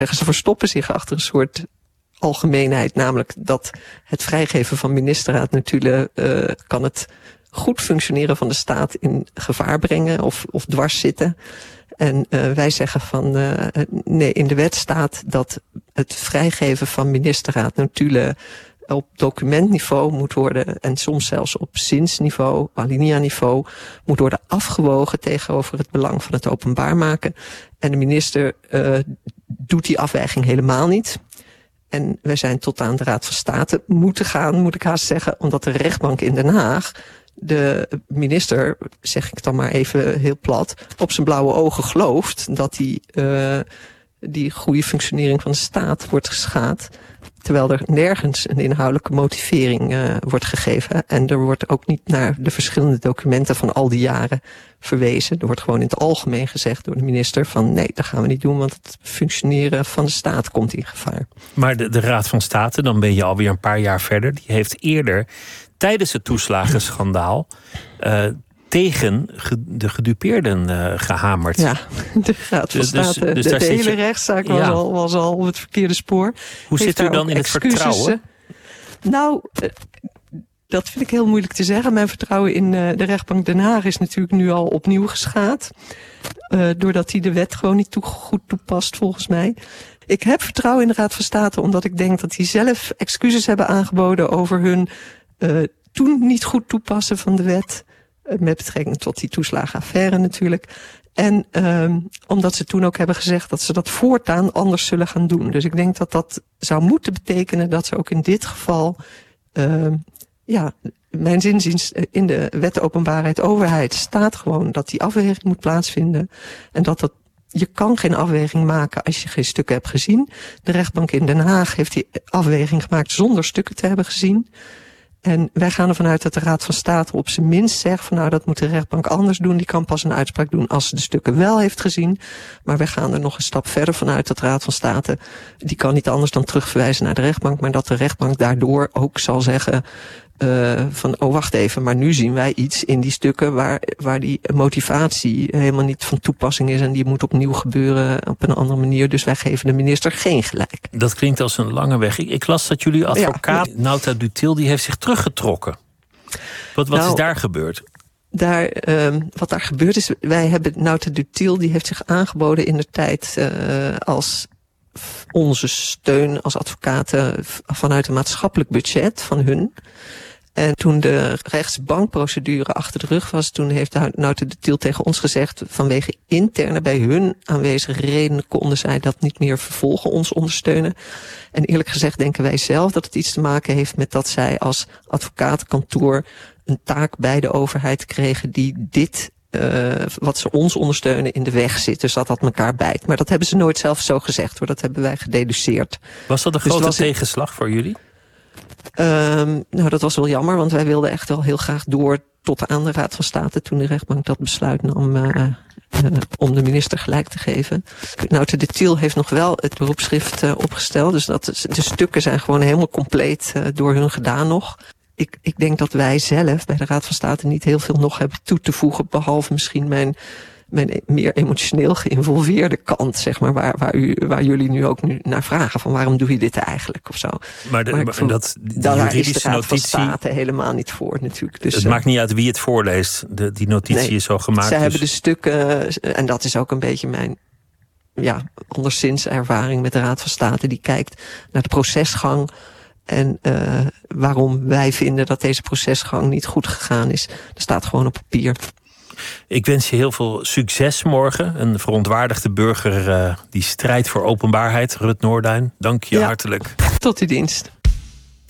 Ze verstoppen zich achter een soort algemeenheid, namelijk dat het vrijgeven van ministerraadnotulen kan het goed functioneren van de staat in gevaar brengen of dwars zitten. En wij zeggen van nee, in de wet staat dat het vrijgeven van ministerraadnotulen op documentniveau moet worden en soms zelfs op zinsniveau, alinea-niveau, moet worden afgewogen tegenover het belang van het openbaar maken. En de minister doet die afweging helemaal niet. En wij zijn tot aan de Raad van State moeten gaan, moet ik haast zeggen, omdat de rechtbank in Den Haag de minister, zeg ik dan maar even heel plat, op zijn blauwe ogen gelooft dat die goede functionering van de staat wordt geschaad, terwijl er nergens een inhoudelijke motivering wordt gegeven. En er wordt ook niet naar de verschillende documenten van al die jaren verwezen. Er wordt gewoon in het algemeen gezegd door de minister van nee, dat gaan we niet doen, want het functioneren van de staat komt in gevaar. Maar de Raad van State, dan ben je alweer een paar jaar verder, die heeft eerder tijdens het toeslagenschandaal tegen de gedupeerden gehamerd. Ja, de Raad van State, dus de hele rechtszaak was al op het verkeerde spoor. Hoe zit u dan in het vertrouwen? Nou, dat vind ik heel moeilijk te zeggen. Mijn vertrouwen in de rechtbank Den Haag is natuurlijk nu al opnieuw geschaad. Doordat hij de wet gewoon niet goed toepast, volgens mij. Ik heb vertrouwen in de Raad van State, omdat ik denk dat die zelf excuses hebben aangeboden over hun toen niet goed toepassen van de wet. Met betrekking tot die toeslagenaffaire natuurlijk. En omdat ze toen ook hebben gezegd dat ze dat voortaan anders zullen gaan doen. Dus ik denk dat dat zou moeten betekenen dat ze ook in dit geval, mijn zinziens in de wet openbaarheid overheid staat gewoon dat die afweging moet plaatsvinden. En dat je kan geen afweging maken als je geen stukken hebt gezien. De rechtbank in Den Haag heeft die afweging gemaakt zonder stukken te hebben gezien. En wij gaan ervan uit dat de Raad van State op zijn minst zegt van nou, dat moet de rechtbank anders doen. Die kan pas een uitspraak doen als ze de stukken wel heeft gezien. Maar wij gaan er nog een stap verder vanuit dat de Raad van State, die kan niet anders dan terugverwijzen naar de rechtbank. Maar dat de rechtbank daardoor ook zal zeggen van oh wacht even, maar nu zien wij iets in die stukken waar die motivatie helemaal niet van toepassing is. En die moet opnieuw gebeuren op een andere manier. Dus wij geven de minister geen gelijk. Dat klinkt als een lange weg. Ik las dat jullie advocaat Nauta Dutil, die heeft zich teruggetrokken. Wat is daar gebeurd? Wat daar gebeurd is, wij hebben Nauta Dutil, die heeft zich aangeboden in de tijd als onze steun als advocaten vanuit een maatschappelijk budget van hun. En toen de rechtsbankprocedure achter de rug was, toen heeft Nauta Dutil tegen ons gezegd, vanwege interne bij hun aanwezige redenen konden zij dat niet meer vervolgen, ons ondersteunen. En eerlijk gezegd denken wij zelf dat het iets te maken heeft met dat zij als advocatenkantoor een taak bij de overheid kregen die dit, wat ze ons ondersteunen, in de weg zit. Dus dat elkaar bijt. Maar dat hebben ze nooit zelf zo gezegd hoor, dat hebben wij gededuceerd. Was dat een grote tegenslag voor jullie? Nou, dat was wel jammer, want wij wilden echt wel heel graag door tot aan de Raad van State toen de rechtbank dat besluit nam om de minister gelijk te geven. Nauta Dutil heeft nog wel het beroepsschrift opgesteld, dus de stukken zijn gewoon helemaal compleet door hun gedaan nog. Ik denk dat wij zelf bij de Raad van State niet heel veel nog hebben toe te voegen, behalve misschien mijn meer emotioneel geïnvolveerde kant, zeg maar, waar jullie nu ook naar vragen van waarom doe je dit eigenlijk of zo. Maar die juridische notitie van State helemaal niet voor natuurlijk. Dus, het maakt niet uit wie het voorleest. Die notitie is zo gemaakt. Zij hebben de stukken, en dat is ook een beetje mijn anderszins ervaring met de Raad van State, die kijkt naar de procesgang. En waarom wij vinden dat deze procesgang niet goed gegaan is. Dat staat gewoon op papier. Ik wens je heel veel succes morgen. Een verontwaardigde burger die strijdt voor openbaarheid. Rut Noorduin, dank je hartelijk. Tot uw dienst.